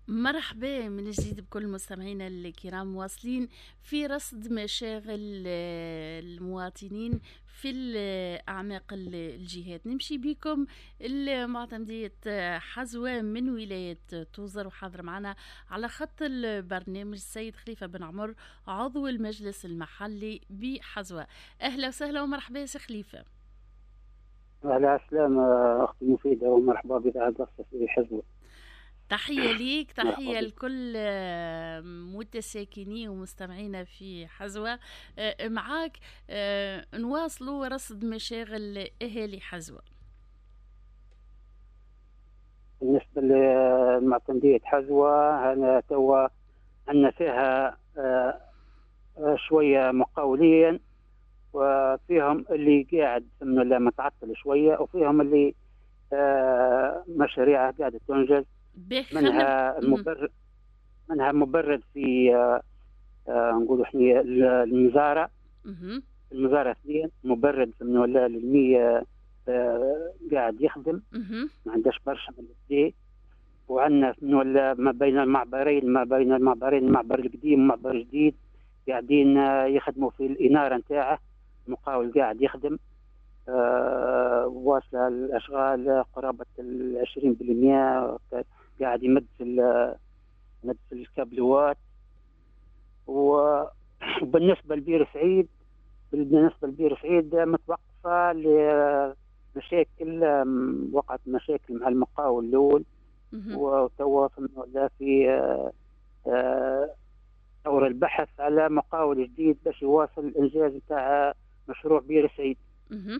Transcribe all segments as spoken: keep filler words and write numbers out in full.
مرحبا من جديد بكل مستمعينا الكرام، مواصلين في رصد مشاغل آه، المواطنين في ال- أعماق ال- الجهات. نمشي بكم المعتمدية آه، حزوة من ولاية توزر، وحاضر معنا على خط البرنامج السيد خليفة بن عمر، عضو المجلس المحلي بحزوة. أهلا وسهلا ومرحبا يا سي خليفة. على السلامة أختي مفيدة، ومرحبا بإذاعة قصة في حزب. تحية ليك، مرحبا تحية بك. لكل آه، متساكنين ومستمعينا في حزوة. آه، معاك آه، نواصلوا رصد مشاغل أهالي حزوة. بالنسبة لمعتمدية حزوة، أنا توا عندنا فيها آه، آه، شوية مقاولين، وفيهم اللي قاعد من اللي متعطل شوية، وفيهم اللي آه، مشاريعه قاعدة تنجز. به خلنا منها مهم. المبرد منها مبرد في آه، آه، نقولوا احنا المزارع. مهم. المزارع اثنين مبرد من ولا للمية آه، قاعد يخدم، مهم. ما عندهاش برشا من الدي. وعندنا ولا ما بين المعبرين ما بين المعبرين المعبر القديم والمعبر الجديد قاعدين آه، يخدموا في الإنارة نتاعه. المقاول قاعد يخدم آه، واصلة الأشغال قرابة العشرين بالمئة، قاعد يمد في ال- يمد في الكابلوات. و- وبالنسبة لبير سعيد بالنسبة لبير سعيد متوقفة لمشاكل، آم، وقعت مشاكل مع المقاول الأول، مهم. وتوا في في آه، دور البحث على مقاول جديد باش يواصل الانجاز نتاع مشروع بير سعيد. مهم.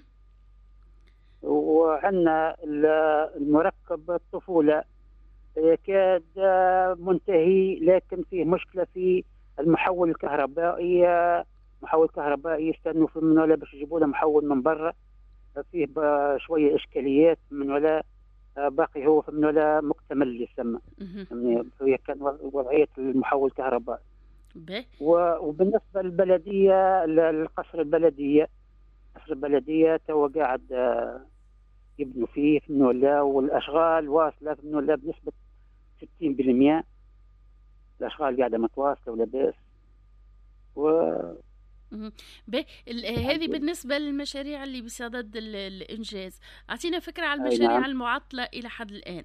وعندنا المركب الطفوله يكاد منتهي، لكن فيه مشكله في المحول الكهربائي. محول كهربائي يستنوا في من ولا باش يجيبوا له محول من برا، فيه شويه اشكاليات من ولا باقي هو من ولا مكتمل يسمى. مهم. يعني هي كان وضعيه المحول الكهربائي. به وبالنسبه للبلديه، القصر البلديه قصر البلديه تو قاعد آه، يبنوا فيه في ولا، والاشغال واصله في ولا بنسبه ستين بالمئة. الاشغال قاعده متواصله ولا باس. و مهم. به ال- هذه بالنسبة للمشاريع اللي بصدد ال- الإنجاز. أعطينا فكرة على اي نعم. المشاريع المعطلة إلى حد الآن.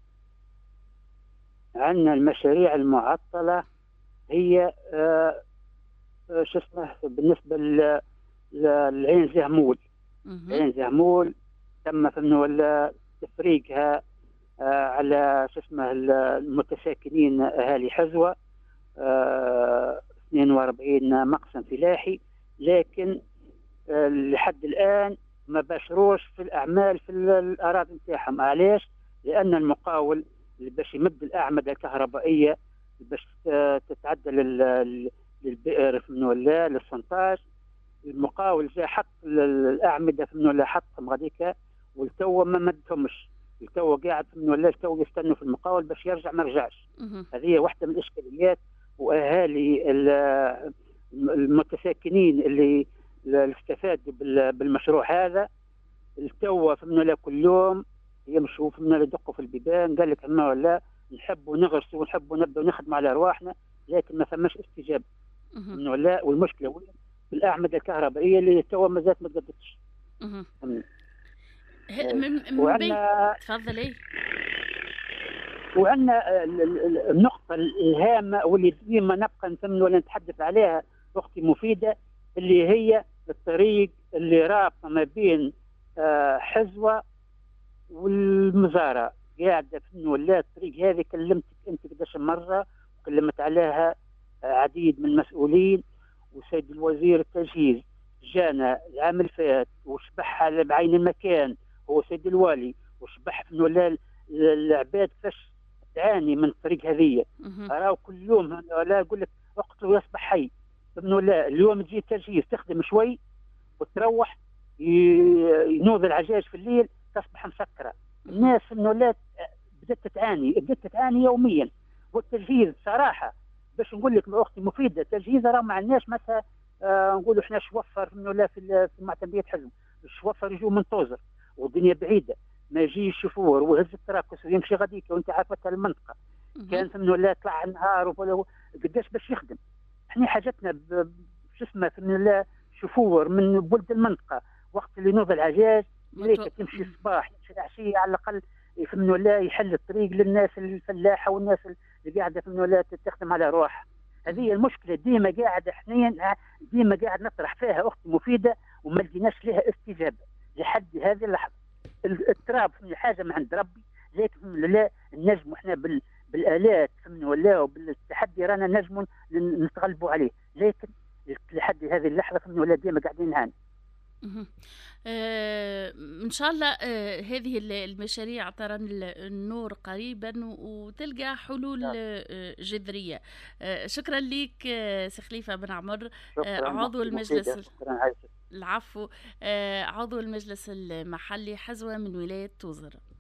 عندنا المشاريع المعطله هي آه، آه، شو اسمه بالنسبه ل- للعين زهمول. مهم. عين زهمول تم في ولا تفريقها آه، على شو اسمه المتساكنين اهالي حزوه، آه، اثنين وأربعين مقسم فلاحي، لكن آه، لحد الان ما باشروش في الاعمال في الاراضي نتاعهم. علاش؟ لان المقاول اللي باش يمد الاعمده الكهربائيه باش آه، تتعدى لل- للبئر من ولا للسنتاج. المقاول جاء حط الاعمده من ولا حطهم غاديكا، والتو ما مدهمش. التو قاعد من ولا التو يستنوا في المقاول باش يرجع، ما رجعش. مهم. هذه واحده من الاشكاليات. واهالي ال- المتساكنين اللي اللي استفادوا بال- بالمشروع هذا التو فمنا كل يوم يمشوا فمنا يدقوا في البيبان، قال لك ما ولا نحبوا نغرسوا ونحبوا نبدأ نخدموا على ارواحنا، لكن ما فماش استجابه مهم. من ولا. والمشكله وين؟ في الاعمده الكهربائيه اللي تو ما زالت ما تقدتش. مهم. فهمني؟ ه- آه، من من بي وعندنا تفضلي. وعندنا ال- ال- النقطه الهامه واللي ديما نبقى نثمن ولا نتحدث عليها اختي مفيده، اللي هي الطريق اللي رابطه ما بين آه، حزوه والمزارع. قاعده في ولا الطريق هذه كلمتك انت قداش مره، وكلمت عليها عديد من المسؤولين. وسيد الوزير التجهيز جانا العام اللي فات وشبحها بعين المكان، هو سيد الوالي، وشبح في ولا العباد كيفاش تعاني من الطريق هذه. مهم. راهو كل يوم ولا يقول لك اقتلوا يصبح حي. ابن ولا اليوم تجي التجهيز تخدم شوي وتروح ي- ينوض العجاج في الليل تصبح مسكره. مهم. الناس انه لا بدات تعاني بدات تعاني يوميا. والتجهيز صراحه باش نقول لك اختي مفيده، التجهيز راه ما عندناش مثلا آه نقولوا احنا شوفر انه لا في ال- في معتمديه حزم. الشوفر يجوا من توزر والدنيا بعيده، ما يجي الشفور ويهز التراكس ويمشي غاديك، وانت عارفه المنطقه كان فهمنا ولا طلع النهار ولا قداش باش يخدم. احنا حاجتنا شو اسمه فهمنا ولا شفور من ولد المنطقه، وقت اللي نوض العجاج متو... تمشي الصباح يمشي العشيه على الاقل فهمنا ولا يحل الطريق للناس الفلاحه والناس اللي قاعده فهمنا ولا تخدم على روح. هذه المشكله ديما قاعد حنين ديما قاعد نطرح فيها اختي مفيده وما لقيناش لها استجابه لحد هذه اللحظه. التراب فهمنا حاجه من عند ربي، لكن لا نجم احنا بال بالالات فهمنا ولا وبالتحدي رانا نجم نتغلبوا عليه، لكن لحد هذه اللحظه فهمنا ولا ديما قاعدين نهان. آه ان شاء الله آه هذه المشاريع ترى النور قريبا وتلقى حلول آه جذريه. آه شكرا لك آه سي خليفه بن عمر، آه عضو المجلس. العفو. آه عضو المجلس المحلي حزوه من ولايه توزر.